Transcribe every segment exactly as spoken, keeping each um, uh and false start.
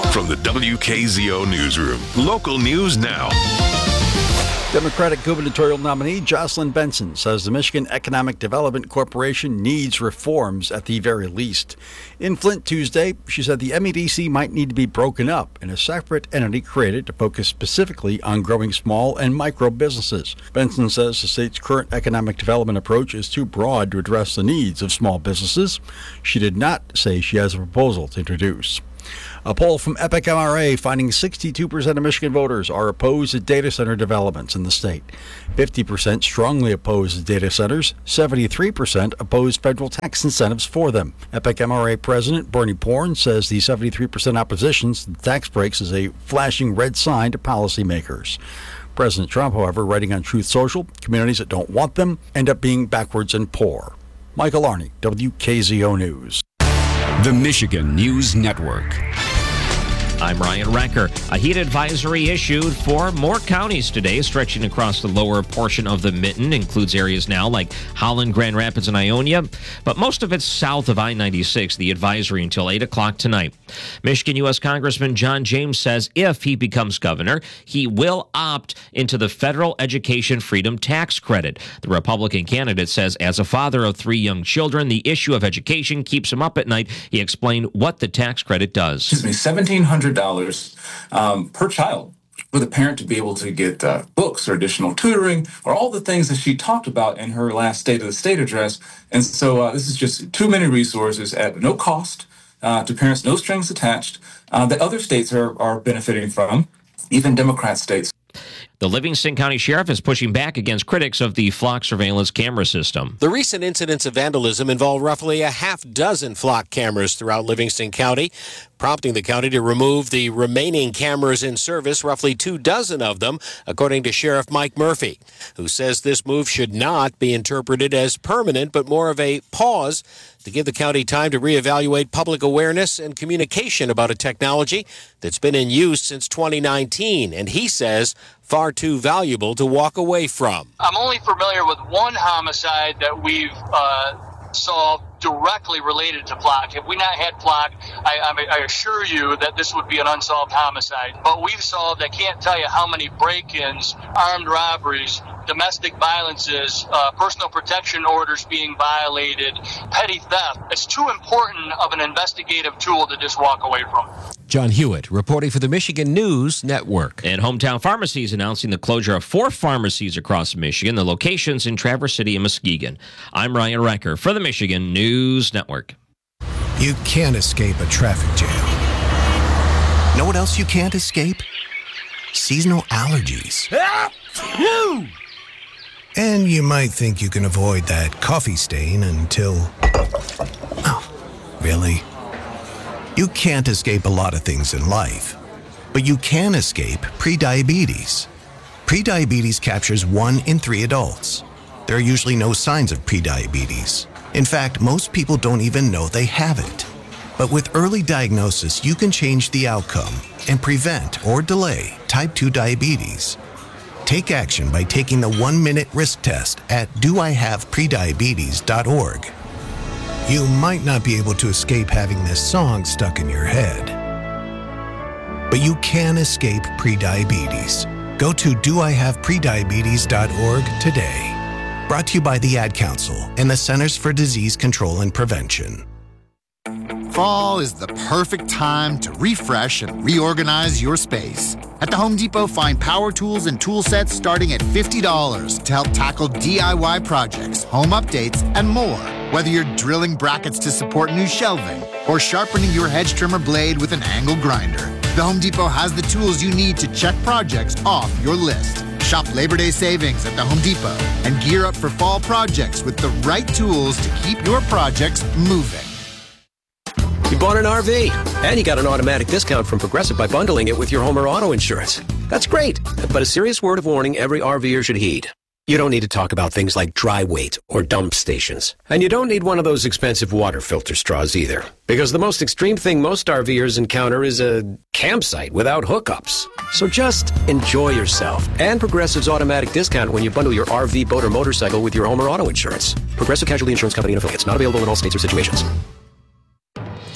From the W K Z O Newsroom, local news now. Democratic gubernatorial nominee Jocelyn Benson says the Michigan Economic Development Corporation needs reforms at the very least. In Flint Tuesday, she said the M E D C might need to be broken up and a separate entity created to focus specifically on growing small and micro businesses. Benson says the state's current economic development approach is too broad to address the needs of small businesses. She did not say she has a proposal to introduce. A poll from Epic M R A finding sixty-two percent of Michigan voters are opposed to data center developments in the state. fifty percent strongly oppose the data centers. seventy-three percent oppose federal tax incentives for them. Epic M R A President Bernie Porn says the seventy-three percent opposition to the tax breaks is a flashing red sign to policymakers. President Trump, however, writing on Truth Social, communities that don't want them end up being backwards and poor. Michael Arney, W K Z O News. The Michigan News Network. I'm Ryan Recker. A heat advisory issued for more counties today, stretching across the lower portion of the Mitten. Includes areas now like Holland, Grand Rapids, and Ionia, but most of it's south of I ninety-six. The advisory until eight o'clock tonight. Michigan U S Congressman John James says if he becomes governor, he will opt into the federal education freedom tax credit. The Republican candidate says as a father of three young children, the issue of education keeps him up at night. He explained what the tax credit does. Excuse me, seventeen hundred dollars um, per child for the parent to be able to get uh, books or additional tutoring or all the things that she talked about in her last State of the State address. And so uh, this is just too many resources at no cost uh, to parents, no strings attached, uh, that other states are, are benefiting from, even Democrat states. The Livingston County Sheriff is pushing back against critics of the flock surveillance camera system. The recent incidents of vandalism involve roughly a half dozen flock cameras throughout Livingston County, prompting the county to remove the remaining cameras in service, roughly two dozen of them, according to Sheriff Mike Murphy, who says this move should not be interpreted as permanent, but more of a pause to give the county time to reevaluate public awareness and communication about a technology that's been in use since twenty nineteen, and he says far too valuable to walk away from. I'm only familiar with one homicide that we've uh, solved directly related to flock. If we not had flock, I, I, I assure you that this would be an unsolved homicide. But we've solved, I can't tell you how many break-ins, armed robberies, domestic violences, uh, personal protection orders being violated, petty theft. It's too important of an investigative tool to just walk away from. John Hewitt reporting for the Michigan News Network. And Hometown Pharmacies announcing the closure of four pharmacies across Michigan, the locations in Traverse City and Muskegon. I'm Ryan Recker for the Michigan News Network. You can't escape a traffic jam. Know what else you can't escape? Seasonal allergies. And you might think you can avoid that coffee stain until... Oh, really? You can't escape a lot of things in life, but you can escape prediabetes. Prediabetes captures one in three adults. There are usually no signs of prediabetes. In fact, most people don't even know they have it. But with early diagnosis, you can change the outcome and prevent or delay type two diabetes. Take action by taking the one-minute risk test at do I have prediabetes dot org. You might not be able to escape having this song stuck in your head, but you can escape prediabetes. Go to do I have prediabetes dot org today. Brought to you by the Ad Council and the Centers for Disease Control and Prevention. Fall is the perfect time to refresh and reorganize your space. At the Home Depot, find power tools and tool sets starting at fifty dollars to help tackle D I Y projects, home updates, and more. Whether you're drilling brackets to support new shelving or sharpening your hedge trimmer blade with an angle grinder, the Home Depot has the tools you need to check projects off your list. Shop Labor Day savings at the Home Depot and gear up for fall projects with the right tools to keep your projects moving. You bought an R V, and you got an automatic discount from Progressive by bundling it with your home or auto insurance. That's great, but a serious word of warning every RVer should heed. You don't need to talk about things like dry weight or dump stations. And you don't need one of those expensive water filter straws either. Because the most extreme thing most RVers encounter is a campsite without hookups. So just enjoy yourself. And Progressive's automatic discount when you bundle your R V, boat, or motorcycle with your home or auto insurance. Progressive Casualty Insurance Company and affiliates. Not available in all states or situations.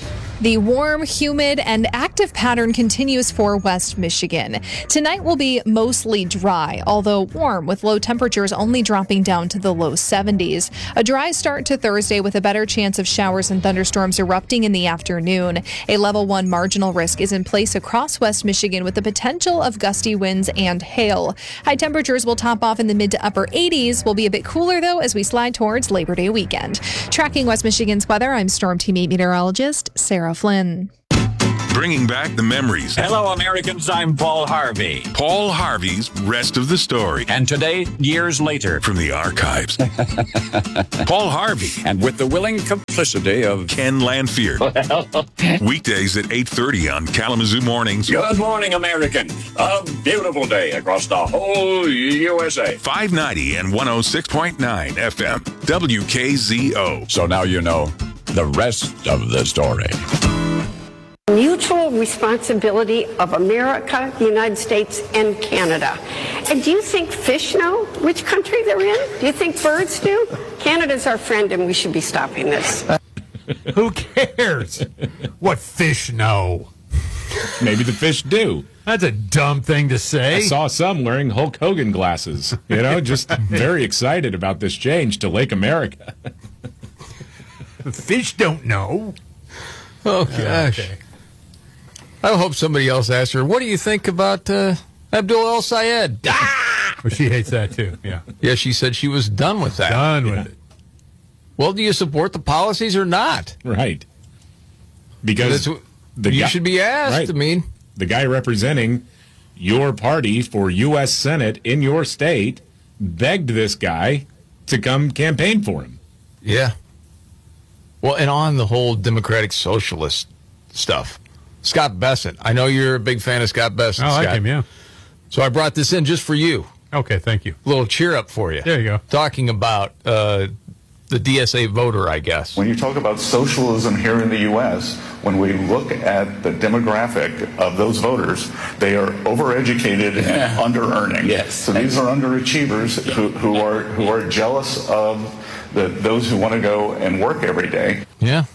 The warm, humid, and active pattern continues for West Michigan. Tonight will be mostly dry, although warm, with low temperatures only dropping down to the low seventies. A dry start to Thursday with a better chance of showers and thunderstorms erupting in the afternoon. A level one marginal risk is in place across West Michigan with the potential of gusty winds and hail. High temperatures will top off in the mid to upper eighties. Will be a bit cooler, though, as we slide towards Labor Day weekend. Tracking West Michigan's weather, I'm Storm Team eight meteorologist Sarah Flynn. Bringing back the memories. Hello, Americans. I'm Paul Harvey. Paul Harvey's Rest of the Story. And today, years later. From the archives. Paul Harvey. And with the willing complicity of Ken Lanfear. Well. Weekdays at eight thirty on Kalamazoo Mornings. Good morning, American. A beautiful day across the whole U S A. five ninety and one oh six point nine F M. W K Z O. So now you know the rest of the story. Mutual responsibility of America, the United States, and Canada. And do you think fish know which country they're in? Do you think birds do? Canada's our friend, and we should be stopping this. Who cares what fish know? Maybe the fish do. That's a dumb thing to say. I saw some wearing Hulk Hogan glasses. You know, just very excited about this change to Lake America. Fish don't know. Oh, gosh. Okay. I hope somebody else asks her, what do you think about uh, Abdul El Sayed? Ah! Well, she hates that, too, yeah. Yeah, she said she was done with that. Done with yeah. it. Well, do you support the policies or not? Right. Because the you guy, should be asked, right. I mean. The guy representing your party for U S Senate in your state begged this guy to come campaign for him. Yeah. Well, and on the whole Democratic Socialist stuff, Scott Bessent. I know you're a big fan of Scott Bessent, I like Scott. him, yeah. So I brought this in just for you. Okay, thank you. A little cheer up for you. There you go. Talking about uh, the D S A voter, I guess. When you talk about socialism here in the U S, when we look at the demographic of those voters, they are overeducated and under-earning. Yes. So these are underachievers who, who are who are jealous of the, those who want to go and work every day. Yeah.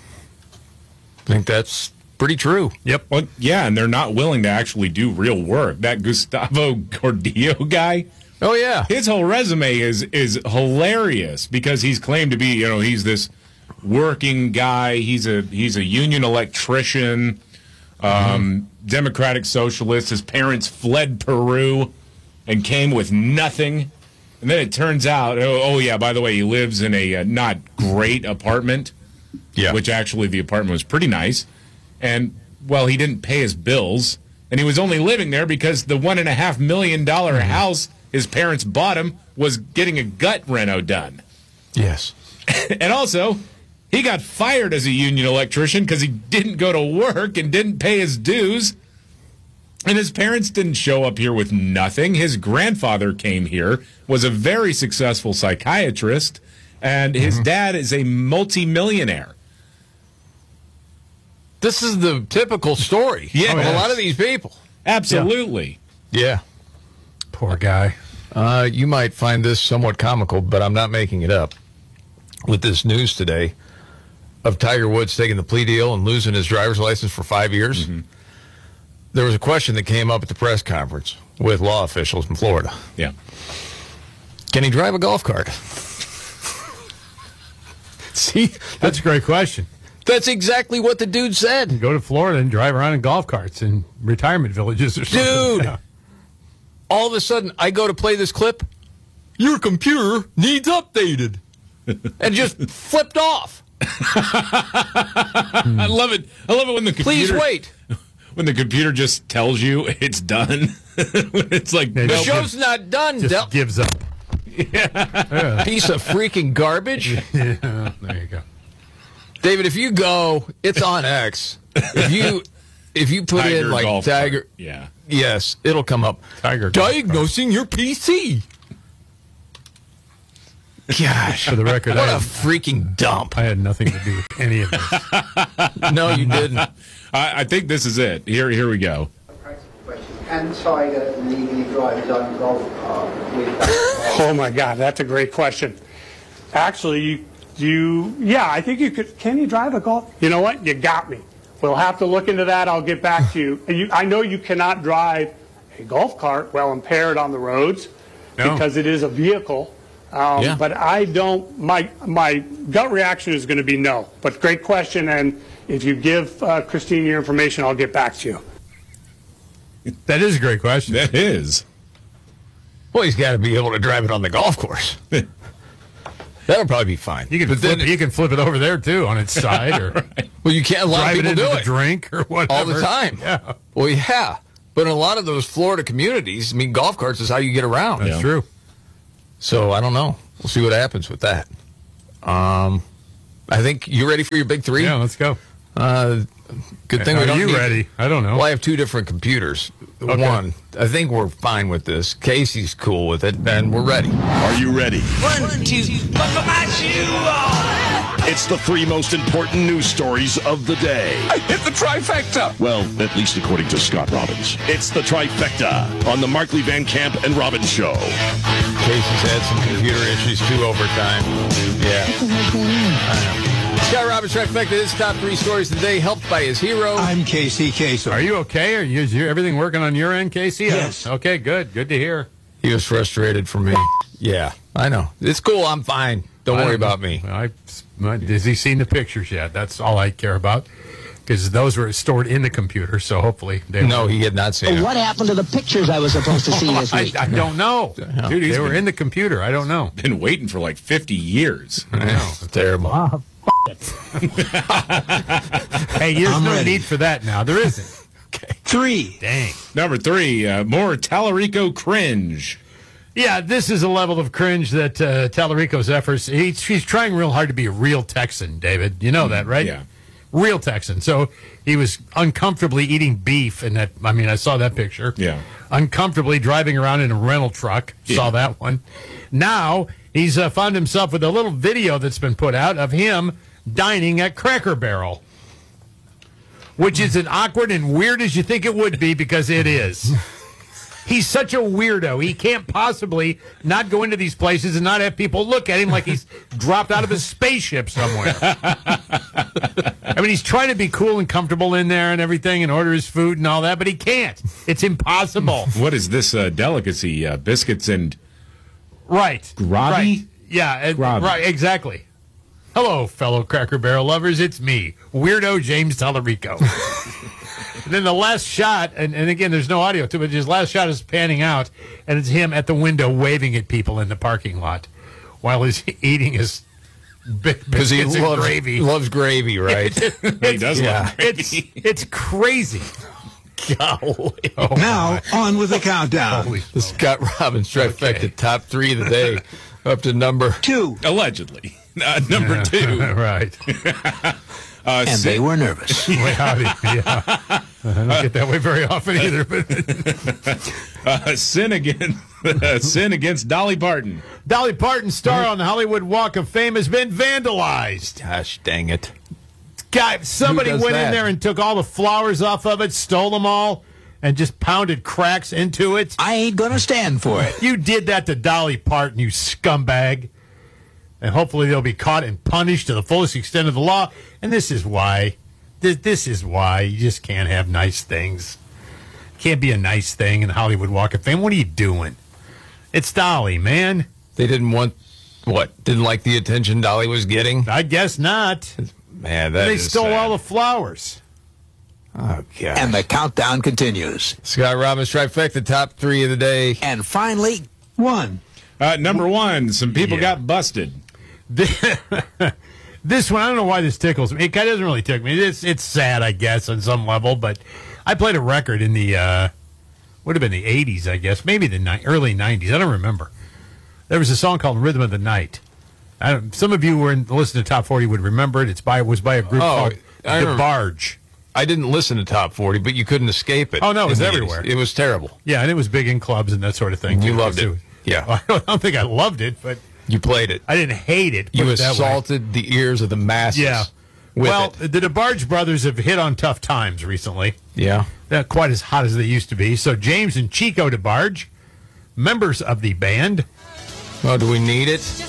I think that's pretty true. Yep. Well, yeah, and they're not willing to actually do real work. That Gustavo Gordillo guy. Oh, yeah. His whole resume is is hilarious because he's claimed to be, you know, he's this working guy. He's a he's a union electrician, um, mm-hmm. Democratic Socialist. His parents fled Peru and came with nothing. And then it turns out, oh, oh yeah, by the way, he lives in a uh, not great apartment, yeah. which actually the apartment was pretty nice. And, well, he didn't pay his bills. And he was only living there because the one and a half million dollar mm-hmm. house his parents bought him was getting a gut reno done. Yes. And also, he got fired as a union electrician because he didn't go to work and didn't pay his dues. And his parents didn't show up here with nothing. His grandfather came here, was a very successful psychiatrist, and his mm-hmm. dad is a multimillionaire. This is the typical story yeah, of a lot of these people. Absolutely. Yeah. yeah. Poor guy. Uh, you might find this somewhat comical, but I'm not making it up. With this news today of Tiger Woods taking the plea deal and losing his driver's license for five years, mm-hmm. there was a question that came up at the press conference with law officials in Florida. Yeah. Can he drive a golf cart? See? That's a great question. That's exactly what the dude said. Go to Florida and drive around in golf carts in retirement villages or something. Dude! Yeah. All of a sudden, I go to play this clip. Your computer needs updated. And just flipped off. I love it. I love it when the computer... Please wait. When the computer just tells you it's done. It's like... The nope. show's not done. Just Del- gives up. Yeah. Piece of freaking garbage. Yeah, there you go. David, if you go, it's on X. If you if you put Tiger in like Tiger... Cart. Yeah. Yes, it'll come up. Tiger Diagnosing your P C. Gosh. For the record, what I a had, freaking dump. I had nothing to do with any of this. No, you didn't. I, I think this is it. Here here we go. Can Tiger legally drive his own golf cart with that? Oh, my God, that's a great question. Actually, you, you, yeah, I think you could. Can you drive a golf? You know what? You got me. We'll have to look into that. I'll get back to you. you I know you cannot drive a golf cart while impaired on the roads No. because it is a vehicle. Um, Yeah. But I don't, my, my gut reaction is going to be no. But great question, and if you give uh, Christine your information, I'll get back to you. That is a great question. That is. Well, he's got to be able to drive it on the golf course. That'll probably be fine. You can But flip, then- you can flip it over there too on its side, or Well, you can't. A lot of drive it people into do the it drink or whatever all the time. Yeah, Well, yeah, but in a lot of those Florida communities, I mean, golf carts is how you get around. that's Yeah. true. So I don't know. We'll see what happens with that. Um, I think you ready for your big three? Yeah, let's go. Uh, good thing we Are don't you need- ready? I don't know. Well, I have two different computers. Okay. One, I think we're fine with this. Casey's cool with it, and we're ready. Are you ready? One, two, buckle my shoe on. It's the three most important news stories of the day. I hit the trifecta. Well, at least according to Scott Robbins. It's the trifecta on the Markley Van Camp and Robbins Show. Casey's had some computer issues too over time. Yeah. I know. Scott Robbins Trifecta, his top three stories today, helped by his hero. I'm Casey Kasem. Are you okay? Are you, is your, everything working on your end, Casey? Yes. Okay, good. Good to hear. He was frustrated for me. Yeah, I know. It's cool. I'm fine. Don't I worry don't know. about me. I, has he seen the pictures yet? That's all I care about. Because those were stored in the computer, so hopefully they No, he had not seen it. What happened to the pictures I was supposed to see this I, week? I don't know. Dude, he's they were been- in the computer. I don't know. Been waiting for like fifty years. I know. It's terrible. Ah, Hey, there's I'm no ready. need for that now. There isn't. Three. Dang. Number three, uh, more Tallarico cringe. Yeah, this is a level of cringe that uh, Tallarico's efforts. He's, he's trying real hard to be a real Texan, David. You know that, right? Yeah. Real Texan. So he was uncomfortably eating beef in that. I mean, I saw that picture. Yeah. Uncomfortably driving around in a rental truck. Saw Yeah. that one. Now he's uh, found himself with a little video that's been put out of him dining at Cracker Barrel, which is as awkward and weird as you think it would be, because it is. He's such a weirdo. He can't possibly not go into these places and not have people look at him like he's dropped out of a spaceship somewhere. I mean, he's trying to be cool and comfortable in there and everything and order his food and all that, but he can't. It's impossible. What is this uh, delicacy? Uh, biscuits and Right. Grabby? Right. Yeah, and- Grabby. right, exactly. Hello, fellow Cracker Barrel lovers. It's me, Weirdo James Tallarico. And then the last shot, and, and again, there's no audio to it, but his last shot is panning out, and it's him at the window waving at people in the parking lot while he's eating his bi- Because he biscuits and loves gravy. loves gravy, right? he does Yeah. love gravy. It's, it's crazy. Golly. Oh, Now, on with the countdown. holy The Scott Robbins Trifecta, Okay. top three of the day, up to number. Two. Allegedly. Uh, number two. right. Uh, And sin, they were nervous. Way howdy. Yeah. I don't get that way very often either. But uh, sin against uh, sin against Dolly Parton. Dolly Parton, star on the Hollywood Walk of Fame, has been vandalized. Gosh dang it. Guy, somebody Who does went in that? there and took all the flowers off of it, stole them all, and just pounded cracks into it. I ain't gonna stand for it. You did that to Dolly Parton, you scumbag. And hopefully they'll be caught and punished to the fullest extent of the law. And this is why. This, this is why you just can't have nice things. Can't be a nice thing in the Hollywood Walk of Fame. What are you doing? It's Dolly, man. They didn't want, what? Didn't like the attention Dolly was getting? I guess not. Man, that They is stole sad. all the flowers. Oh, God. And the countdown continues. Scott Robbins Trifecta, top three of the day. And finally, one. Uh, number one, some people Yeah. got busted. This one, I don't know why this tickles me. It kind of doesn't really tickle me. It's it's sad, I guess, on some level. But I played a record in the uh, would have been the eighties, I guess, maybe the ni- early nineties. I don't remember. There was a song called "Rhythm of the Night." I don't, some of you who were in, listening to Top forty would remember it. It's by it was by a group Oh, called I The remember. Barge. I didn't listen to Top forty, but you couldn't escape it. Oh, no, it was in the eighties. everywhere. It was terrible. Yeah, and it was big in clubs and that sort of thing. You too. loved it. Too. Yeah. I don't, I don't think I loved it, but You played it. I didn't hate it. put You it that way. assaulted the ears of the masses. Yeah. With Well, it. the DeBarge brothers have hit on tough times recently. Yeah. They're not quite as hot as they used to be. So James and Chico DeBarge, members of the band, Oh, do we need it?